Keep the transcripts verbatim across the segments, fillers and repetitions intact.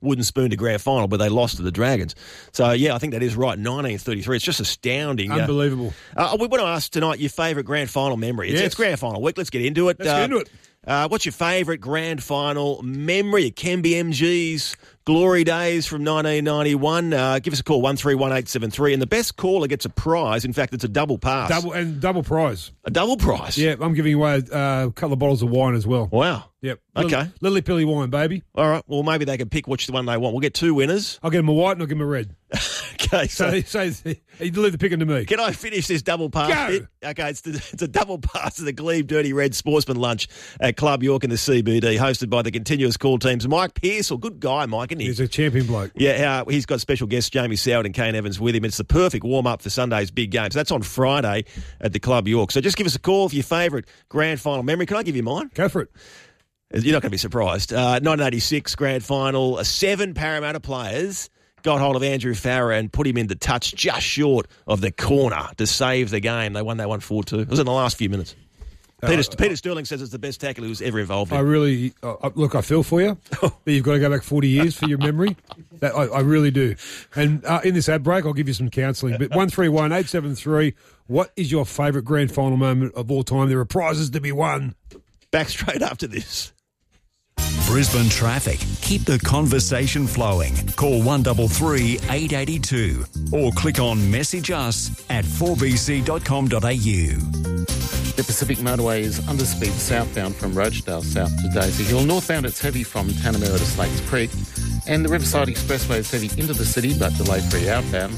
wooden spoon to grand final, but they lost to the Dragons. So, yeah, I think that is right, nineteen thirty-three. It's just astounding. Unbelievable. Uh, uh, we want to ask tonight your favourite grand final memory. It's, yes. it's grand final week. Let's get into it. Let's uh, get into it. Uh, what's your favourite grand final memory? It can be M G's glory days from nineteen ninety-one. Uh, give us a call, one three one eight seven three. And the best caller gets a prize. In fact, it's a double pass. Double and double prize. A double prize? Yeah, I'm giving away uh, a couple of bottles of wine as well. Wow. Yep. Okay. Lily, Lily Pilly wine, baby. All right. Well, maybe they can pick which one they want. We'll get two winners. I'll get them a white and I'll give them a red. Okay. So, so, so you leave the picking to me. Can I finish this double pass Go. bit? Okay, it's, the, it's a double pass to the Glebe Dirty Red Sportsman Lunch at Club York in the C B D, hosted by the continuous call teams. Mike Pearsall, good guy, Mike, isn't he? He's a champion bloke. Yeah, uh, he's got special guests Jamie Soward and Kane Evans with him. It's the perfect warm-up for Sunday's big game. So that's on Friday at the Club York. So just give us a call for your favourite grand final memory. Can I give you mine? Go for it. You're not going to be surprised. Uh, nineteen eighty-six grand final, uh, seven Parramatta players got hold of Andrew Farrer and put him in the touch just short of the corner to save the game. They won, they won four two. It was in the last few minutes. Uh, Peter, Peter Sterling says it's the best tackle who's ever involved in. I really, uh, look, I feel for you, but you've got to go back forty years for your memory. That, I, I really do. And uh, in this ad break, I'll give you some counselling. But one three one eight seven three, what is your favourite grand final moment of all time? There are prizes to be won. Back straight after this. Brisbane traffic. Keep the conversation flowing. Call one three three eight eight two or click on message us at four b c dot com dot a u. The Pacific Motorway is underspeed southbound from Rochedale south to Daisy Hill. Northbound it's heavy from Tanamera to Slates Creek. And the Riverside Expressway is heavy into the city but delay-free outbound.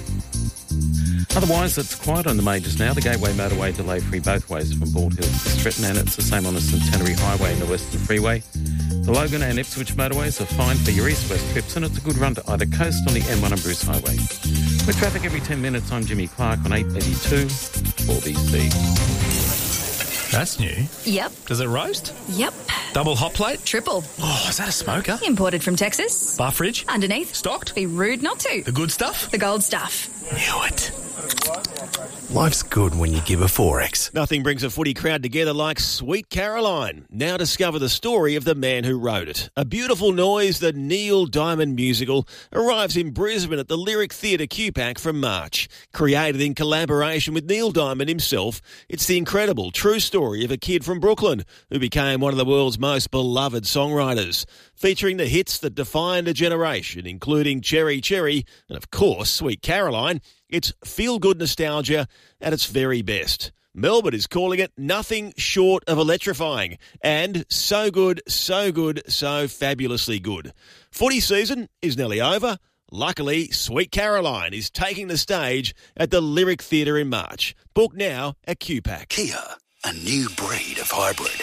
Otherwise, it's quiet on the majors now. The Gateway Motorway delay-free both ways from Bald Hill to Stretton, and it's the same on the Centenary Highway and the Western Freeway. The Logan and Ipswich motorways are fine for your east-west trips, and it's a good run to either coast on the M one and Bruce Highway. With traffic every ten minutes, I'm Jimmy Clark on eight eighty-two four B C. That's new. Yep. Does it roast? Yep. Double hot plate? Triple. Oh, is that a smoker? Imported from Texas. Bar fridge? Underneath. Stocked? Be rude not to. The good stuff? The gold stuff. Knew it. Life's good when you give a forex. Nothing brings a footy crowd together like Sweet Caroline. Now discover the story of the man who wrote it. A Beautiful Noise, the Neil Diamond musical, arrives in Brisbane at the Lyric Theatre Q PAC from March. Created in collaboration with Neil Diamond himself, it's the incredible true story of a kid from Brooklyn who became one of the world's most beloved songwriters. Featuring the hits that defined a generation, including Cherry Cherry and, of course, Sweet Caroline, it's feel-good nostalgia at its very best. Melbourne is calling it nothing short of electrifying and so good, so good, so fabulously good. Footy season is nearly over. Luckily, Sweet Caroline is taking the stage at the Lyric Theatre in March. Book now at Q PAC. Kia, a new breed of hybrid.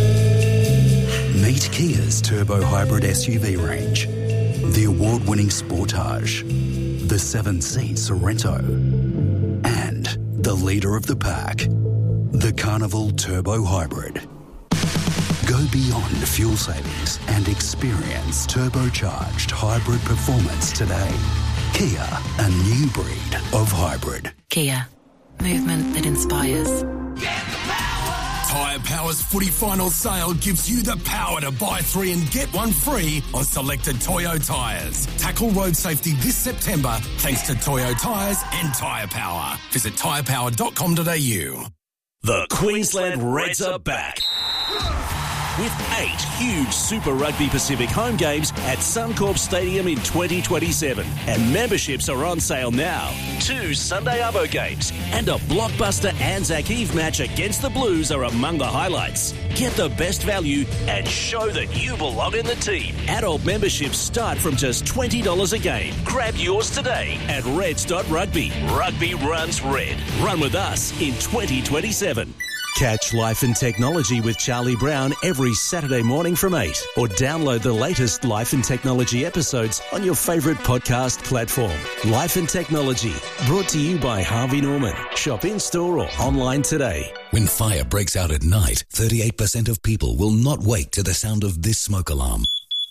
Meet Kia's turbo hybrid S U V range. The award-winning Sportage, the seven-seat Sorrento, and the leader of the pack, the Carnival Turbo Hybrid. Go beyond fuel savings and experience turbocharged hybrid performance today. Kia, a new breed of hybrid. Kia, movement that inspires. Tyre Power's footy final sale gives you the power to buy three and get one free on selected Toyo tyres. Tackle road safety this September thanks to Toyo tyres and Tyre Power. Visit tyre power dot com dot a u. The Queensland Reds are back. With eight huge Super Rugby Pacific home games at Suncorp Stadium in twenty twenty-seven. And memberships are on sale now. Two Sunday Arvo games and a blockbuster Anzac Eve match against the Blues are among the highlights. Get the best value and show that you belong in the team. Adult memberships start from just twenty dollars a game. Grab yours today at reds dot rugby. Rugby runs red. Run with us in twenty twenty-seven. Catch Life and Technology with Charlie Brown every Saturday morning from eight, or download the latest Life and Technology episodes on your favourite podcast platform. Life and Technology, brought to you by Harvey Norman. Shop in-store or online today. When fire breaks out at night, thirty-eight percent of people will not wake to the sound of this smoke alarm.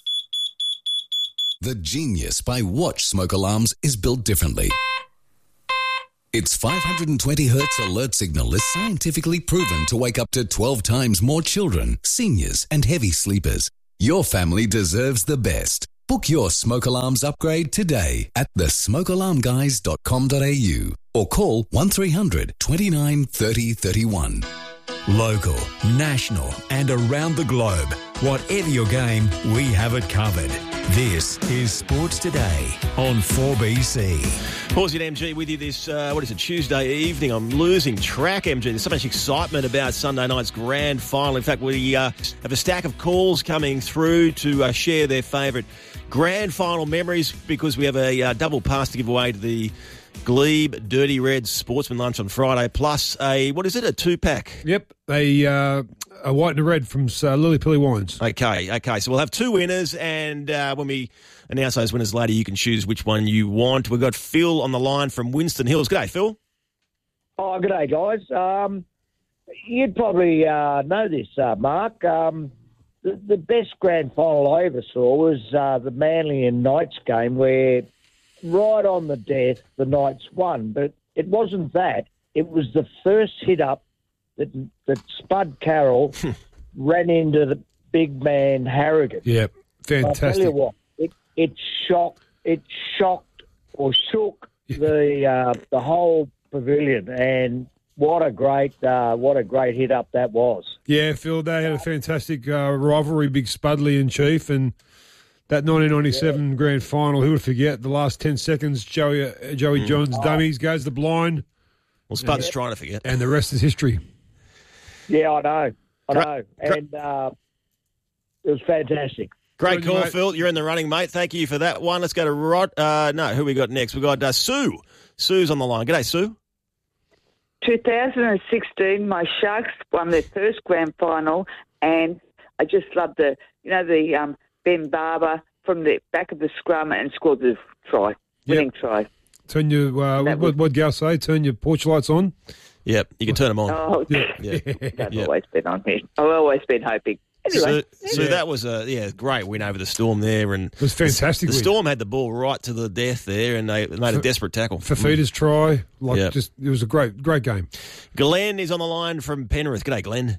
The genius by Watch smoke alarms is built differently. Its five hundred twenty hertz alert signal is scientifically proven to wake up to twelve times more children, seniors, and heavy sleepers. Your family deserves the best. Book your smoke alarms upgrade today at the smoke alarm guys dot com dot a u or call one three hundred twenty-nine thirty thirty-one. Local, national and around the globe. Whatever your game, we have it covered. This is Sports Today on four B C. Horsey and M G with you this, uh, what is it, Tuesday evening. I'm losing track, M G. There's so much excitement about Sunday night's grand final. In fact, we uh, have a stack of calls coming through to uh, share their favourite grand final memories because we have a uh, double pass to give away to the Glebe Dirty Reds Sportsman Lunch on Friday, plus a, what is it, a two-pack? Yep, a uh, a white and a red from uh, Lily Pilly Wines. Okay, okay. So we'll have two winners, and uh, when we announce those winners later, you can choose which one you want. We've got Phil on the line from Winston Hills. G'day, Phil. Oh, g'day, guys. Um, you'd probably uh, know this, uh, Mark. Um, the, the best grand final I ever saw was uh, the Manly and Knights game where right on the death, the Knights won. But it wasn't that. It was the first hit-up that, that Spud Carroll ran into the big man Harrigan. Yeah, fantastic. I'll tell you what, it, it shocked, it shocked or shook the uh, the whole pavilion, and what a great uh, what a great hit-up that was. Yeah, Phil, they had a fantastic uh, rivalry, big Spudley and Chief, and that nineteen ninety-seven yeah. grand final, who would forget? The last ten seconds, Joey uh, Joey mm. Johns oh. dummies, goes the blind. Well, Spud's yeah. trying to forget. And the rest is history. Yeah, I know. I know. And uh, it was fantastic. Great call, Phil. You're in the running, mate. Thank you for that one. Let's go to Rod. Uh, no, who we got next? we got uh, Sue. Sue's on the line. G'day, Sue. two thousand sixteen, my Sharks won their first grand final, and I just loved the, you know, the um, Ben Barber from the back of the scrum and scored the try, winning yep. try. Turn your, uh, what would what Gal say? Turn your porch lights on? Yep, you can turn them on. Oh, yeah. yeah. That's yep. always been on here. I've always been hoping. Anyway. So, so yeah. that was a yeah great win over the Storm there, and it was fantastic. The, the win. Storm had the ball right to the death there, and they made a for, desperate tackle. Fafita's mm. try, like yep. just it was a great great game. Glenn is on the line from Penrith. G'day, Glenn.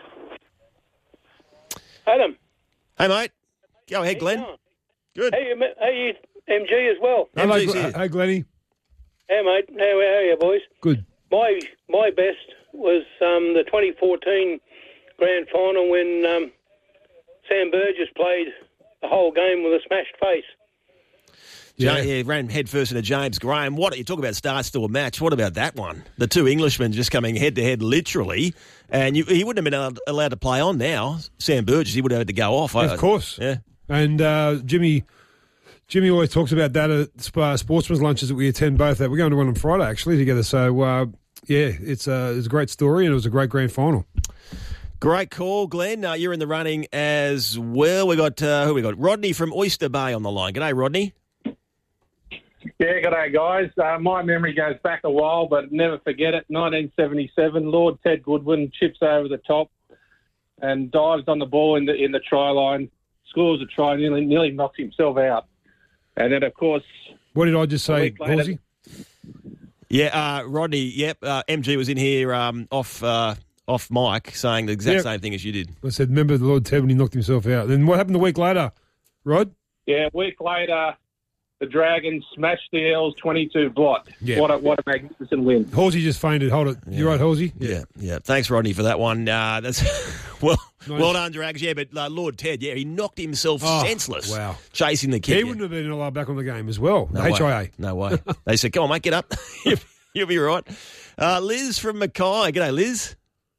Adam. Hey, mate. Go ahead, Glenn. Good. Hey, hey, M G as well. Hello, Gl- hey, Glennie. Hey, mate. How, how are you, boys? Good. My my best was um, the twenty fourteen grand final when um, Sam Burgess played the whole game with a smashed face. Yeah, yeah, ran headfirst into James Graham. What you talk about starts to a match? What about that one? The two Englishmen just coming head to head, literally, and you, he wouldn't have been allowed, allowed to play on now. Sam Burgess, he would have had to go off. Of I, course, yeah. And uh, Jimmy, Jimmy always talks about that at uh, sportsman's lunches that we attend both at. We're going to one on Friday actually together. So uh, yeah, it's a it's a great story and it was a great grand final. Great call, Glenn. Uh, you're in the running as well. We got uh, who we got? Rodney from Oyster Bay on the line. G'day, Rodney. Yeah, g'day, guys. Uh, my memory goes back a while, but never forget it. nineteen seventy-seven, Lord Ted Goodwin chips over the top and dives on the ball in the in the try line, scores a try, nearly nearly knocks himself out. And then, of course... What did I just say, Horsey? Yeah, uh, Rodney, yep. Uh, M G was in here um, off uh, off mic saying the exact yep. same thing as you did. I said, remember the Lord Ted when he knocked himself out. Then what happened a week later, Rod? Yeah, a week later... The Dragons smashed the Eels twenty-two blot. Yeah. What a what a magnificent win. Horsey just fainted. Hold it. Yeah. You right, Horsey? Yeah. yeah, yeah. Thanks, Rodney, for that one. Uh, that's well, nice. Well done, Drags. Yeah, but uh, Lord Ted, yeah, he knocked himself oh, senseless. Wow, chasing the kid. He yeah. wouldn't have been allowed back on the game as well. No H I A. Way. No way. They said, "Come on, mate, get up. You'll be right." Uh, Liz from Mackay. G'day, Liz.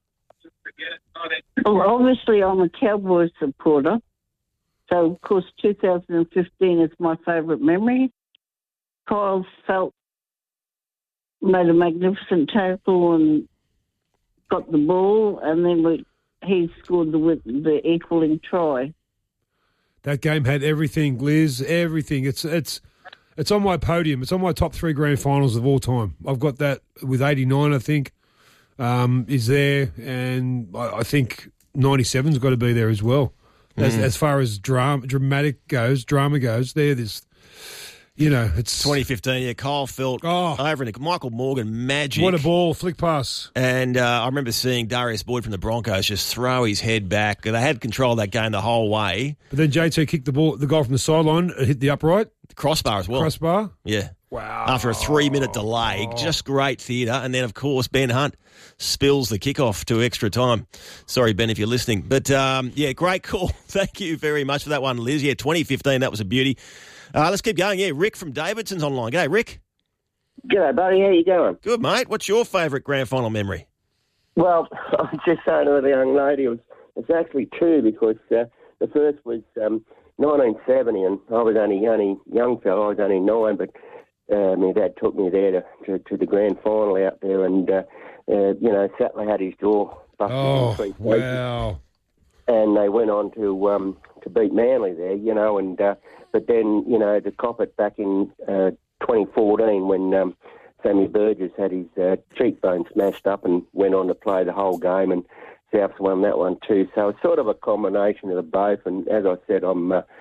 Well, obviously, I'm a Cowboys supporter, so of course, two thousand fifteen is my favourite memory. Kyle Felt made a magnificent tackle and got the ball, and then we, he scored the the equaling try. That game had everything, Liz, everything. It's it's it's on my podium. It's on my top three grand finals of all time. I've got that with eighty-nine, I think, um, is there, and I, I think ninety-seven's got to be there as well. As, mm. as far as drama, dramatic goes, drama goes, there, there's... you know, it's twenty fifteen, yeah, Kyle Felt oh. over in Michael Morgan, magic. What a ball, flick pass. And uh, I remember seeing Darius Boyd from the Broncos just throw his head back. They had control of that game the whole way. But then J T kicked the ball, the goal from the sideline, it hit the upright. The crossbar as well. Crossbar? Yeah. Wow. After a three-minute delay, oh. just great theatre. And then, of course, Ben Hunt spills the kickoff to extra time. Sorry, Ben, if you're listening. But, um, yeah, great call. Thank you very much for that one, Liz. Yeah, twenty fifteen, that was a beauty. Uh, let's keep going. Yeah, Rick from Davidson's online. G'day, Rick. G'day, buddy. How you going? Good, mate. What's your favourite grand final memory? Well, I was just saying to the young lady, it was, it's actually two because uh, the first was um, nineteen seventy, and I was only only young fellow. I was only nine, but uh, my dad took me there to, to, to the grand final out there, and uh, uh, you know, Sattler had his jaw busted oh, in three places, wow! And they went on to um, to beat Manly there, you know, and uh, but then you know to cop it back in uh, twenty fourteen when um, Sammy Burgess had his uh, cheekbone smashed up and went on to play the whole game, and Souths won that one too. So it's sort of a combination of the both. And as I said, I'm, uh,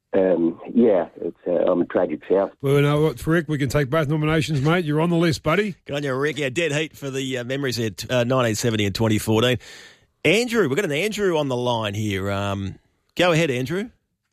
um, yeah, it's uh, I'm a tragic South. Well, you know what, Rick, we can take both nominations, mate. You're on the list, buddy. Good on you, Rick. Yeah, dead heat for the uh, memories there, uh, nineteen seventy and twenty fourteen. Andrew, we've got an Andrew on the line here. Um, go ahead, Andrew.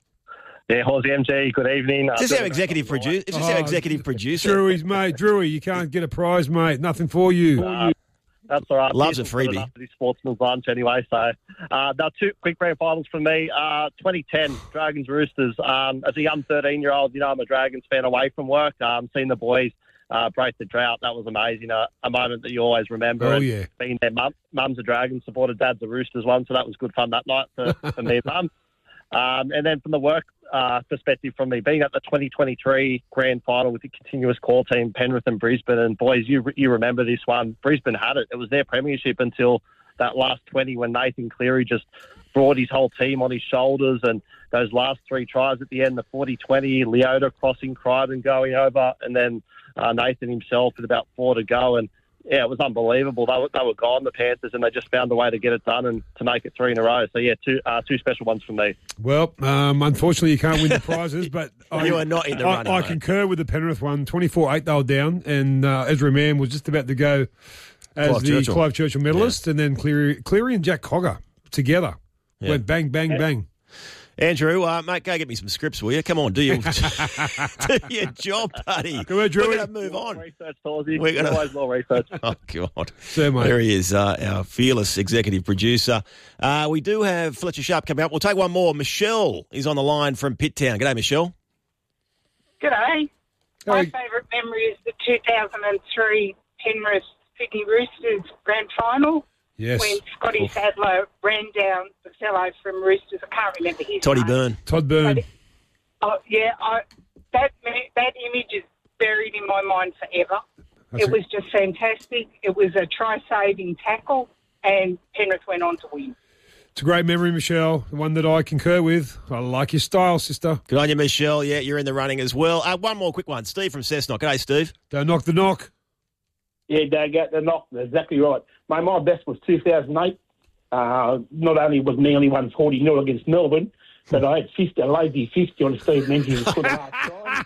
Yeah, Horsey M G, good evening. Is this our executive producer? Is this Oh, our executive producer? Drewy's, mate. Drewy, you can't get a prize, mate. Nothing for you. Uh, that's all right. Loves a He's good freebie. enough for the Sportsman's lunch anyway. So, uh, now two quick grand finals from me. Uh, twenty ten, Dragons Roosters. Um, as a young thirteen-year-old, you know, I'm a Dragons fan away from work. Um, seeing the boys uh, break the drought, that was amazing. Uh, a moment that you always remember. Oh, And yeah. Being their mum, mum's a Dragons supporter, dad's a Roosters one, so that was good fun that night for, for me and mum. Um, and then from the work uh, perspective from me, being at the twenty twenty-three grand final with the continuous call team, Penrith and Brisbane, and boys, you you remember this one. Brisbane had it. It was their premiership until that last twenty when Nathan Cleary just brought his whole team on his shoulders, and those last three tries at the end, the forty twenty, Leota crossing Crichton going over, and then uh, Nathan himself with about four to go. And yeah, it was unbelievable. They were, they were gone, the Panthers, and they just found a way to get it done and to make it three in a row. So, yeah, two uh, two special ones from me. Well, um, unfortunately, you can't win the prizes, but I, You are not in the I, running, I mate. concur with the Penrith one. twenty-four eight, they were down, and uh, Ezra Mann was just about to go as Clive the Churchill. Clive Churchill medalist, and then Cleary, Cleary and Jack Cogger together Yeah. went bang, bang, bang. Andrew, uh, mate, go get me some scripts, will you? Come on, do your, do your job, buddy. Come on, Drewy. We're going to move on. Research, Torsey. We're gonna- Always more research. Oh, God. So, mate. There he is, uh, our fearless executive producer. Uh, we do have Fletcher Sharp coming up. We'll take one more. Michelle is on the line from Pitt Town. G'day, Michelle. G'day. My Hey. favourite memory is the two thousand three Penrith Sydney Roosters grand final Yes. when Scotty Sadler ran down the fellow from Roosters. I can't remember his Toddy name. Byrne. Todd Byrne. But, oh, yeah, I, that me- that image is buried in my mind forever. That's it a- was just fantastic. It was a try-saving tackle, and Penrith went on to win. It's a great memory, Michelle, the one that I concur with. I like your style, sister. Good on you, Michelle. Yeah, you're in the running as well. Uh, one more quick one. Steve from Cessnock. G'day, Steve. Don't knock the knock. Yeah, they got the knock. Exactly right. My my best was two thousand eight. Uh, not only was Manly won forty nil against Melbourne, but I had fifty, a lazy fifty on Steve Menzies for the last time.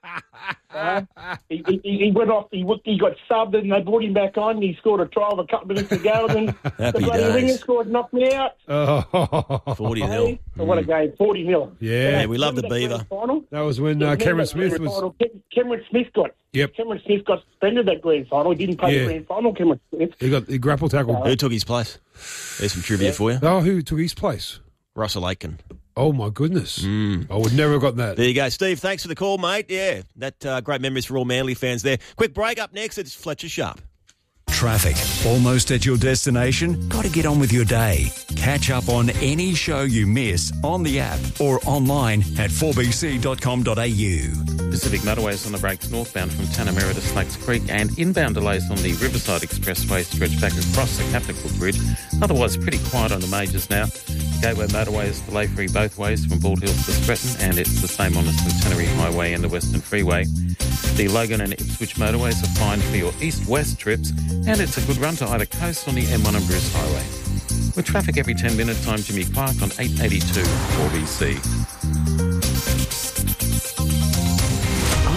Uh, he, he, he went off. He, he got subbed, and they brought him back on. And he scored a try a couple of minutes ago, and then the Happy bloody days. ringer scored, and knocked me out. Oh. forty Hey, nil. so what a game! Forty nil. Yeah. Yeah, we love the Remember that Beaver. grand final? That was when uh, Remember Cameron that Smith grand was... final? Cam- Cameron Smith got. Yep. Cameron Smith got suspended that grand final. He didn't play Yeah. the grand final. Cameron Smith. He got the grapple tackle. Who took his place? There's some trivia for you. Oh, who took his place? Russell Aitken. Oh, my goodness. I would never have gotten that. There you go. Steve, thanks for the call, mate. Yeah, that uh, great memories for all Manly fans there. Quick break up next. It's Fletcher Sharp. Traffic. Almost at your destination? Got to get on with your day. Catch up on any show you miss on the app or online at four b c dot com dot a u. Pacific Motorways on the brakes northbound from Tanamera to Slacks Creek, and inbound delays on the Riverside Expressway stretch back across the Captain Cook Bridge. Otherwise, pretty quiet on the majors now. Gateway Motorway is delay-free both ways from Bald Hills to Stretton, and it's the same on the Centenary Highway and the Western Freeway. The Logan and Ipswich motorways are fine for your east-west trips, and it's a good run to either coast on the M one and Bruce Highway. With traffic every ten minutes, I'm Jimmy Clark on eight eighty-two four B C.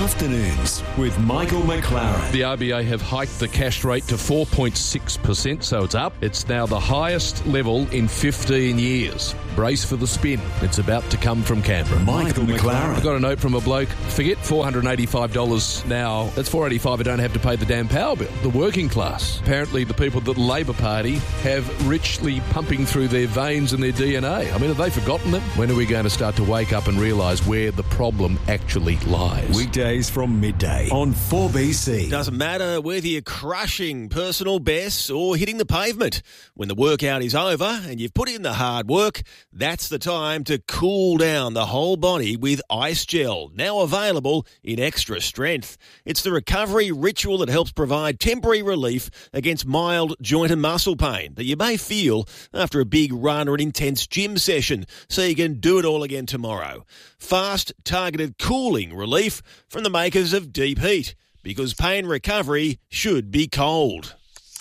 Afternoons with Michael McLaren. The R B A have hiked the cash rate to four point six percent, so it's up. It's now the highest level in fifteen years. Brace for the spin. It's about to come from Canberra. Michael McLaren. I got a note from a bloke. Forget four hundred eighty-five dollars now. That's four hundred eighty-five dollars I don't have to pay the damn power bill. The working class. Apparently the people that the Labor Party have richly pumping through their veins and their D N A. I mean, have they forgotten them? When are we going to start to wake up and realise where the problem actually lies? Weekdays from midday on four B C. Doesn't matter whether you're crushing personal bests or hitting the pavement. When the workout is over and you've put in the hard work, that's the time to cool down the whole body with Ice Gel, now available in extra strength. It's the recovery ritual that helps provide temporary relief against mild joint and muscle pain that you may feel after a big run or an intense gym session, so you can do it all again tomorrow. Fast, targeted cooling relief from the makers of Deep Heat, because pain recovery should be cold.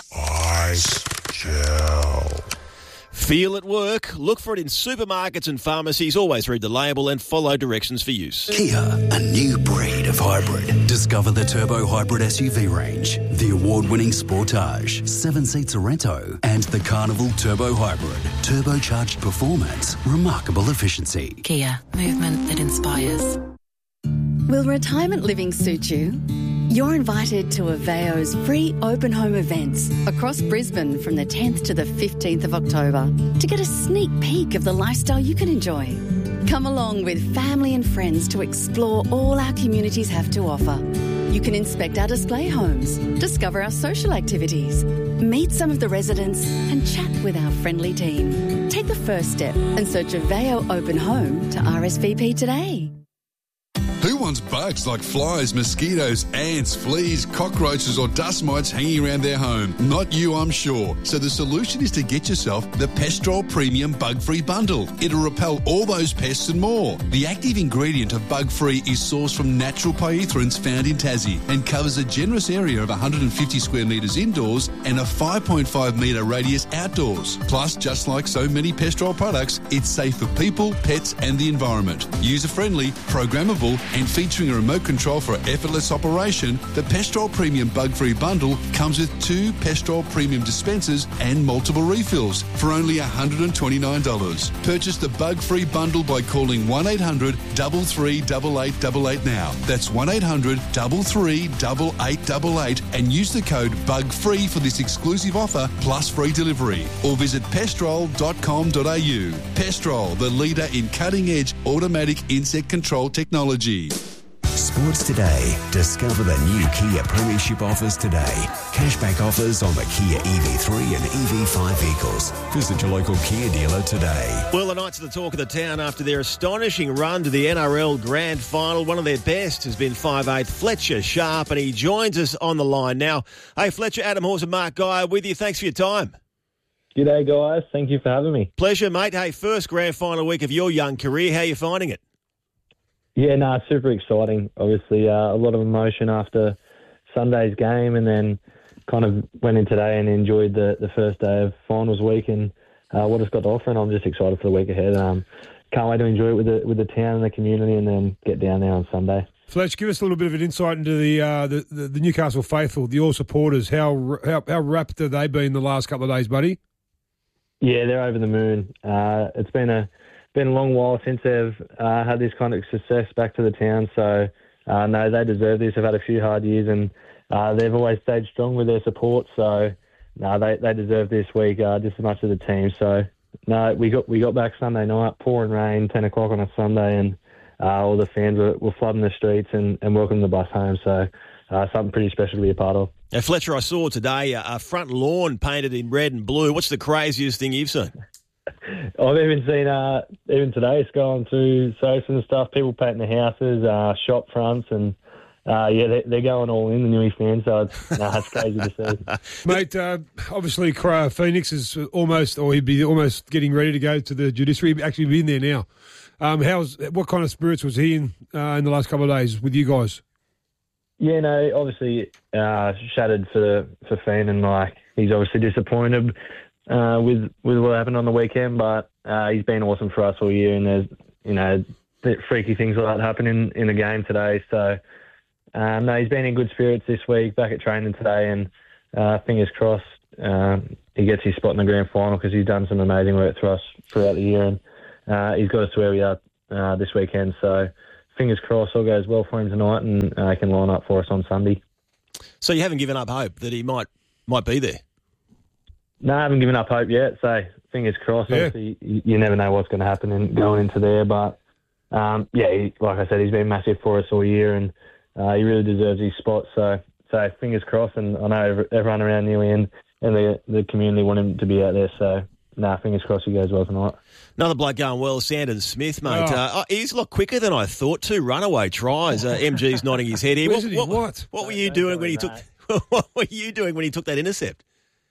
Ice Gel. Feel at work. Look for it in supermarkets and pharmacies. Always read the label and follow directions for use. Kia, a new breed of hybrid. Discover the Turbo Hybrid S U V range, the award-winning Sportage, seven-seat Sorento, and the Carnival Turbo Hybrid. Turbocharged performance, remarkable efficiency. Kia, movement that inspires. Will retirement living suit you? You're invited to Aveo's free open home events across Brisbane from the tenth to the fifteenth of October to get a sneak peek of the lifestyle you can enjoy. Come along with family and friends to explore all our communities have to offer. You can inspect our display homes, discover our social activities, meet some of the residents and chat with our friendly team. Take the first step and search Aveo Open Home to R S V P today. Who wants bugs like flies, mosquitoes, ants, fleas, cockroaches or dust mites hanging around their home? Not you, I'm sure. So the solution is to get yourself the Pestrol Premium Bug-Free Bundle. It'll repel all those pests and more. The active ingredient of Bug-Free is sourced from natural pyrethroids found in Tassie and covers a generous area of one hundred fifty square metres indoors and a five point five metre radius outdoors. Plus, just like so many Pestrol products, it's safe for people, pets and the environment. User-friendly, programmable and featuring a remote control for effortless operation, the Pestrol Premium Bug-Free Bundle comes with two Pestrol Premium dispensers and multiple refills for only one hundred twenty-nine dollars. Purchase the Bug-Free Bundle by calling one eight hundred, three three eight, eight eight eight now. That's one eight hundred, three three eight, eight eight eight and use the code BUGFREE for this exclusive offer plus free delivery. Or visit pestrol dot com dot a u. Pestrol, the leader in cutting-edge automatic insect control technology. Sports Today. Discover the new Kia Premiership offers today. Cashback offers on the Kia E V three and E V five vehicles. Visit your local Kia dealer today. Well, the Knights are the talk of the town after their astonishing run to the N R L Grand Final. One of their best has been five eight Fletcher Sharp, and he joins us on the line now. Hey, Fletcher, Adam Horse and Mark Guy with you. Thanks for your time. G'day, guys. Thank you for having me. Pleasure, mate. Hey, first Grand Final week of your young career. How are you finding it? Yeah, no, super exciting. Obviously, uh, a lot of emotion after Sunday's game, and then kind of went in today and enjoyed the, the first day of finals week and uh, what it's got to offer. And I'm just excited for the week ahead. Um, can't wait to enjoy it with the with the town and the community, and then get down there on Sunday. Fletch, give us a little bit of an insight into the uh, the, the, the Newcastle faithful, the All supporters. How how how rapt have they been the last couple of days, buddy? Yeah, they're over the moon. Uh, it's been a been a long while since they've uh, had this kind of success back to the town. So, uh, no, they deserve this. They've had a few hard years, and uh, they've always stayed strong with their support. So, no, they, they deserve this week uh, just as much as the team. So, no, we got we got back Sunday night, pouring rain, ten o'clock on a Sunday, and uh, all the fans were, were flooding the streets and, and welcoming the bus home. So, uh, something pretty special to be a part of. Now, Fletcher, I saw today a front lawn painted in red and blue. What's the craziest thing you've seen? I've even seen, uh, even today, it's going through social and stuff, people painting the houses, uh, shop fronts, and uh, yeah, they, they're going all in, the Newey fans, so it's, nah, it's crazy to see. Mate, uh, obviously Phoenix is almost, or he'd be almost getting ready to go to the judiciary, he'd actually been there now. Um, how's What kind of spirits was he in uh, in the last couple of days with you guys? Yeah, no, obviously uh, shattered for for Feen, and like he's obviously disappointed uh, with with what happened on the weekend, but uh, he's been awesome for us all year, and there's you know freaky things like that happen in, in a game today, so Um, no, he's been in good spirits this week, back at training today, and uh, fingers crossed um, he gets his spot in the grand final because he's done some amazing work for us throughout the year, and uh, he's got us to where we are uh, this weekend. So fingers crossed all goes well for him tonight, and uh, he can line up for us on Sunday. So you haven't given up hope that he might might be there? No, I haven't given up hope yet, so fingers crossed. Yeah. Obviously, you, you never know what's going to happen in, going into there, but um, yeah, he, like I said, he's been massive for us all year, and uh, he really deserves his spot. So, so fingers crossed, and I know everyone around Newey and, and the the community want him to be out there. So, nah, fingers crossed he goes well tonight. Another bloke going well, Sandon Smith, mate. Oh. Uh, he's a lot quicker than I thought. Two runaway tries. Uh, M G's nodding his head here. What, Isn't he? what, What? what were you doing when he took? What were you doing when he took that intercept?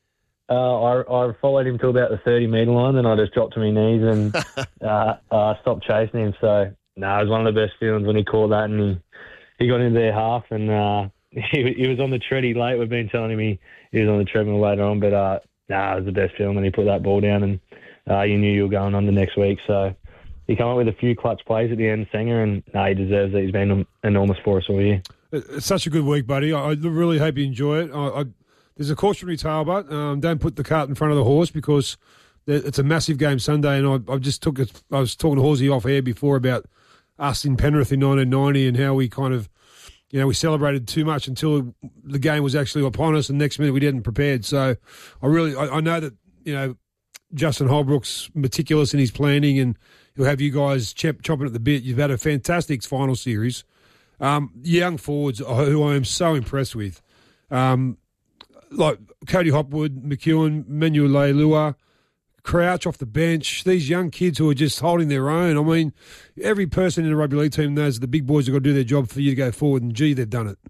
Uh, I, I followed him to about the thirty metre line, then I just dropped to my knees and uh, uh, stopped chasing him. So, no, nah, it was one of the best feelings when he caught that, and he, he got into their half, and uh, he, he was on the treadie late. We've been telling him he, he was on the treadmill later on, but uh, nah, it was the best feeling when he put that ball down, and uh, you knew you were going on the next week. So he came up with a few clutch plays at the end, Sanger, and nah, he deserves it. He's been enormous for us all year. It's such a good week, buddy. I I really hope you enjoy it. I, I, there's a cautionary tale, but um, don't put the cart in front of the horse because it's a massive game Sunday. And I, I just took it. I was talking to Horsey off air before about us in Penrith in nineteen ninety and how we kind of, you know, we celebrated too much until the game was actually upon us, and next minute we didn't prepared. So I really, I, I know that, you know, Justin Holbrook's meticulous in his planning, and he'll have you guys chop, chopping at the bit. You've had a fantastic final series. Um, young forwards who I am so impressed with, um, like Cody Hopwood, McEwen, Manuel Leilua, Crouch off the bench. These young kids who are just holding their own. I mean, every person in a rugby league team knows that the big boys have got to do their job for you to go forward, and gee, they've done it.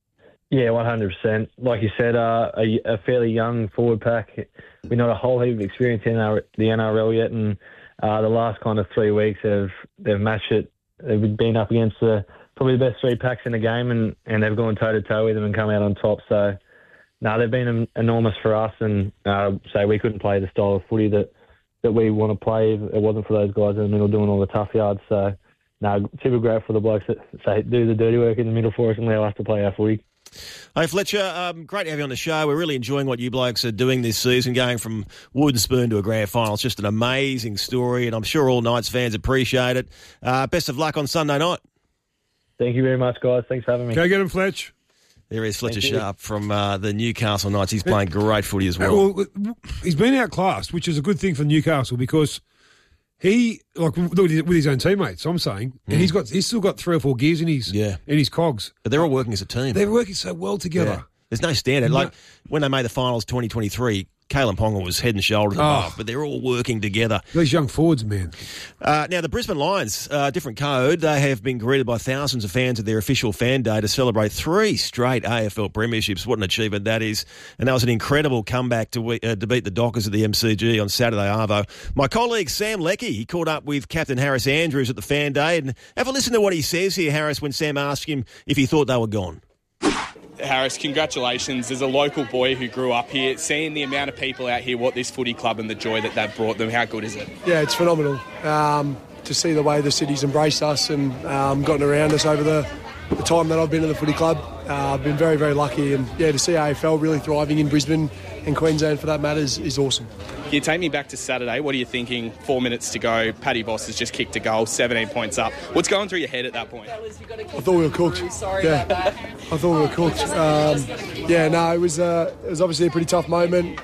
Yeah, one hundred percent. Like you said, uh, a, a fairly young forward pack. We're not a whole heap of experience in our, the N R L yet, and uh, the last kind of three weeks have they've matched it. They've been up against the probably the best three packs in the game, and, and they've gone toe-to-toe with them and come out on top. So, no, they've been enormous for us, and uh, so we couldn't play the style of footy that, that we want to play if it wasn't for those guys in the middle doing all the tough yards. So, no, super great for the blokes that say, do the dirty work in the middle for us and allow us to play our footy. Hey, Fletcher, um, great to have you on the show. We're really enjoying what you blokes are doing this season, going from wooden spoon to a grand final. It's just an amazing story, and I'm sure all Knights fans appreciate it. Uh, best of luck on Sunday night. Thank you very much, guys. Thanks for having me. Go get him, Fletch. There is Fletcher Thank you. Sharp from uh, the Newcastle Knights. He's playing great footy as well. Well, he's been outclassed, which is a good thing for Newcastle because he, like with his own teammates, I'm saying, Mm. and he's got he's still got three or four gears in his Yeah. in his cogs. But they're all working as a team. They're working so well together. Yeah. There's no standard. Like when they made the finals twenty twenty-three, Kalen Ponga was head and shoulders Oh. above, but they're all working together. These young forwards, man. Uh, now, the Brisbane Lions, uh, different code. They have been greeted by thousands of fans at their official fan day to celebrate three straight A F L premierships. What an achievement that is. And that was an incredible comeback to, uh, to beat the Dockers at the M C G on Saturday, Arvo. My colleague Sam Leckie, he caught up with Captain Harris Andrews at the fan day. And have a listen to what he says here, Harris, when Sam asked him if he thought they were gone. Harris, congratulations. As a local boy who grew up here, seeing the amount of people out here, what this footy club and the joy that they've brought them, how good is it? Yeah, it's phenomenal um, to see the way the city's embraced us and um, gotten around us over the, the time that I've been at the footy club. Uh, I've been very, very lucky, and yeah, to see A F L really thriving in Brisbane and Queensland for that matter is, is awesome. Can you take me back to Saturday? What are you thinking? Four minutes to go. Paddy Boss has just kicked a goal, seventeen points up. What's going through your head at that point? I thought we were cooked. Yeah, I thought we were cooked. Um, yeah, no, it was uh, it was obviously a pretty tough moment.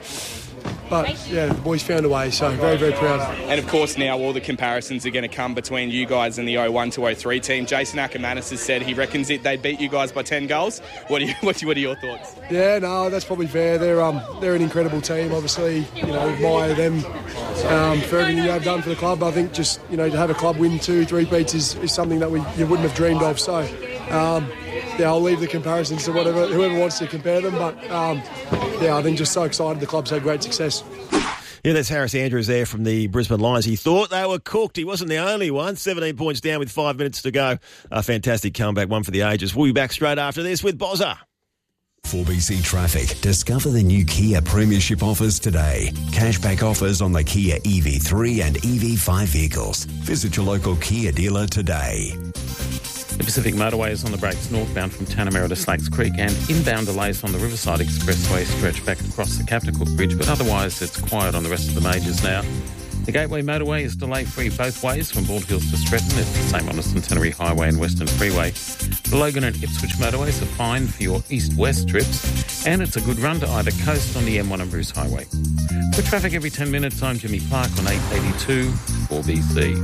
But, yeah, the boys found a way, so very, very proud. And, of course, now all the comparisons are going to come between you guys and the oh one to oh three team. Jason Ackermanis has said he reckons it, they beat you guys by ten goals. What are, you, what, what are your thoughts? Yeah, no, that's probably fair. They're um, they're an incredible team, obviously. You know, admire them um, for everything they've done for the club. I think just, you know, to have a club win two, three beats is, is something that we you wouldn't have dreamed of. So, um, yeah, I'll leave the comparisons to whatever whoever wants to compare them. But, um, yeah, I think just so excited the club's had great success. Yeah, that's Harris Andrews there from the Brisbane Lions. He thought they were cooked. He wasn't the only one. seventeen points down with five minutes to go. A fantastic comeback, one for the ages. We'll be back straight after this with Bozza. four B C Traffic. Discover the new Kia Premiership offers today. Cashback offers on the Kia E V three and E V five vehicles. Visit your local Kia dealer today. The Pacific Motorway is on the brakes northbound from Tanamera to Slakes Creek, and inbound delays on the Riverside Expressway stretch back across the Captain Cook Bridge, but otherwise it's quiet on the rest of the majors now. The Gateway Motorway is delay-free both ways from Bald Hills to Stretton. It's the same on the Centenary Highway and Western Freeway. The Logan and Ipswich Motorways are fine for your east-west trips, and it's a good run to either coast on the M one and Bruce Highway. For traffic every ten minutes, I'm Jimmy Clark on eight eighty-two four B C.